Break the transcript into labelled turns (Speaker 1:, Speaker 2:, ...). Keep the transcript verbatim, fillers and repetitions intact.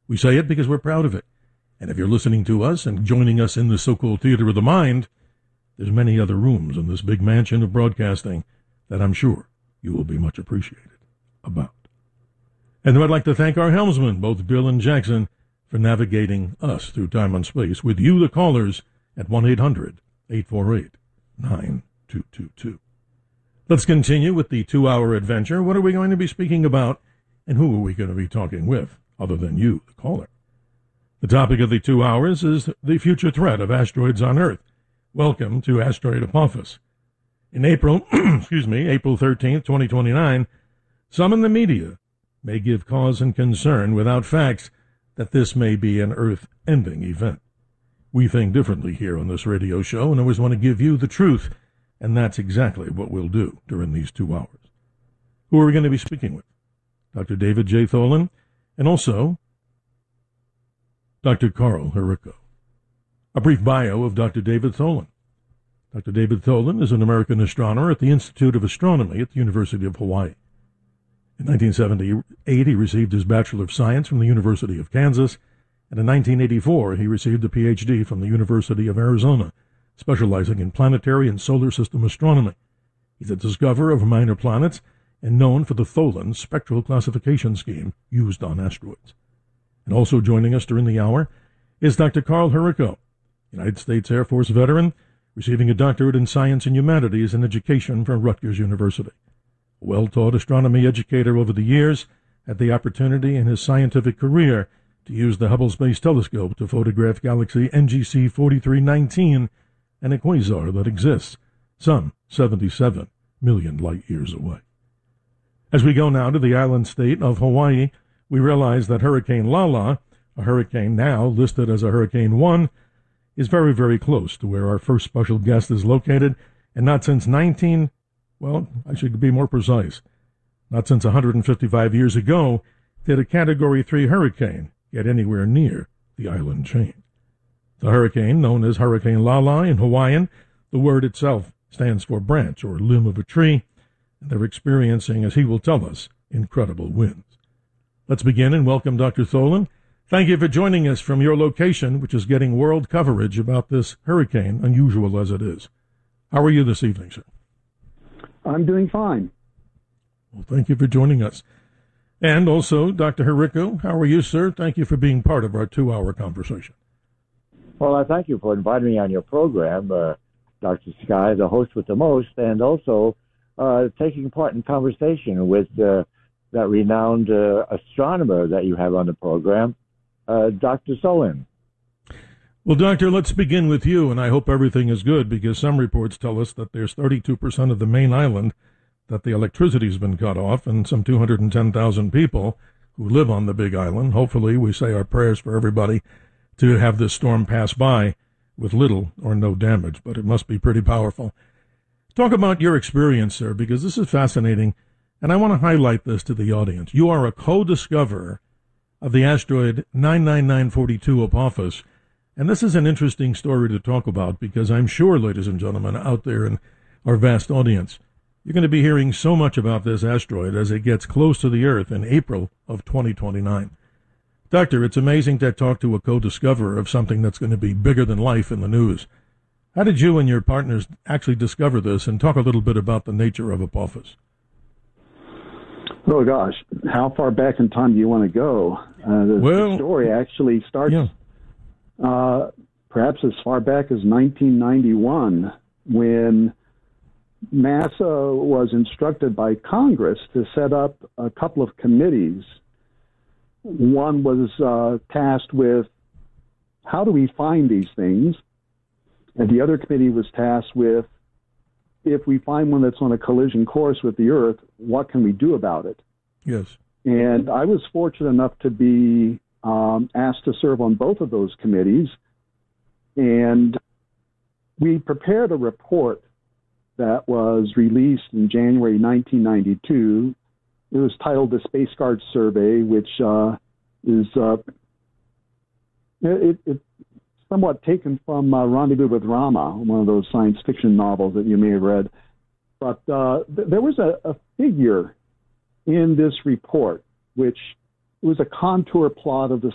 Speaker 1: We say it because we're proud of it. And if you're listening to us and joining us in the so-called theater of the mind, there's many other rooms in this big mansion of broadcasting that I'm sure you will be much appreciated about. And I'd like to thank our helmsmen, both Bill and Jackson, for navigating us through time and space with you, the callers, at one eight hundred eight four eight nine two two two. Let's continue with the two-hour adventure. What are we going to be speaking about, and who are we going to be talking with, other than you, the caller? The topic of the two hours is the future threat of asteroids on Earth. Welcome to Asteroid Apophis. In April, excuse me, April thirteenth, twenty twenty-nine, some in the media may give cause and concern without facts that this may be an Earth-ending event. We think differently here on this radio show and always want to give you the truth, and that's exactly what we'll do during these two hours. Who are we going to be speaking with? Doctor David J. Tholen, and also Doctor Carl Herico. A brief bio of Doctor David Tholen. Doctor David Tholen is an American astronomer at the Institute of Astronomy at the University of Hawaii. In nineteen seventy-eight, he received his Bachelor of Science from the University of Kansas, and in nineteen eighty-four, he received a P H D from the University of Arizona, specializing in planetary and solar system astronomy. He's a discoverer of minor planets and known for the Tholen spectral classification scheme used on asteroids. And also joining us during the hour is Doctor Carl Herico, United States Air Force veteran, receiving a doctorate in science and humanities and education from Rutgers University. A well-taught astronomy educator over the years, had the opportunity in his scientific career to use the Hubble Space Telescope to photograph galaxy N G C forty-three nineteen and a quasar that exists some seventy-seven million light-years away. As we go now to the island state of Hawaii, we realize that Hurricane Lala, a hurricane now listed as a Hurricane one, is very, very close to where our first special guest is located, and not since nineteen, well, I should be more precise, not since one hundred fifty-five years ago did a Category three hurricane get anywhere near the island chain. The hurricane, known as Hurricane Lala in Hawaiian, the word itself stands for branch or limb of a tree, and they're experiencing, as he will tell us, incredible winds. Let's begin and welcome Doctor Tholen. Thank you for joining us from your location, which is getting world coverage about this hurricane, unusual as it is. How are you this evening, sir?
Speaker 2: I'm doing fine.
Speaker 1: Well, thank you for joining us. And also, Doctor Herico, how are you, sir? Thank you for being part of our two-hour conversation.
Speaker 3: Well, I thank you for inviting me on your program, uh, Doctor Sky, the host with the most, and also uh, taking part in conversation with uh, that renowned uh, astronomer that you have on the program, uh, Doctor Tholen.
Speaker 1: Well, Doctor, let's begin with you, and I hope everything is good, because some reports tell us that there's thirty-two percent of the main island that the electricity's been cut off, and some two hundred ten thousand people who live on the big island. Hopefully, we say our prayers for everybody to have this storm pass by with little or no damage, but it must be pretty powerful. Talk about your experience, sir, because this is fascinating, and I want to highlight this to the audience. You are a co-discoverer of the asteroid nine nine nine four two Apophis, and this is an interesting story to talk about, because I'm sure, ladies and gentlemen, out there in our vast audience, you're going to be hearing so much about this asteroid as it gets close to the Earth in April of twenty twenty-nine. Doctor, it's amazing to talk to a co-discoverer of something that's going to be bigger than life in the news. How did you and your partners actually discover this, and talk a little bit about the nature of Apophis?
Speaker 2: Oh, gosh. How far back in time do you want to go? Uh, the,
Speaker 1: well,
Speaker 2: the story actually starts
Speaker 1: yeah.
Speaker 2: uh, perhaps as far back as nineteen ninety-one, when NASA was instructed by Congress to set up a couple of committees. One was uh, tasked with how do we find these things, and the other committee was tasked with, if we find one that's on a collision course with the Earth, what can we do about it?
Speaker 1: Yes.
Speaker 2: And I was fortunate enough to be um, asked to serve on both of those committees, and we prepared a report that was released in January nineteen ninety-two. It was titled the Space Guard Survey, which uh, is uh, it, it somewhat taken from uh, Rendezvous with Rama, one of those science fiction novels that you may have read. But uh, th- there was a, a figure in this report, which was a contour plot of the